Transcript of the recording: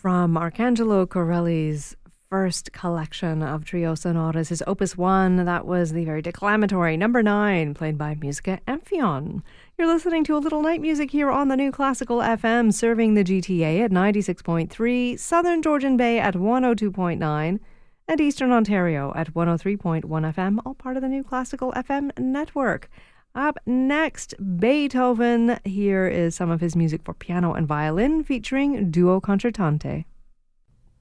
from Arcangelo Corelli's first collection of trio sonatas, his Opus 1. That was the very declamatory number 9, played by Musica Amphion. You're listening to a little night music here on the New Classical FM, serving the GTA at 96.3, Southern Georgian Bay at 102.9, and Eastern Ontario at 103.1 FM, all part of the New Classical FM network. Up next, Beethoven. Here is some of his music for piano and violin, featuring Duo Concertante.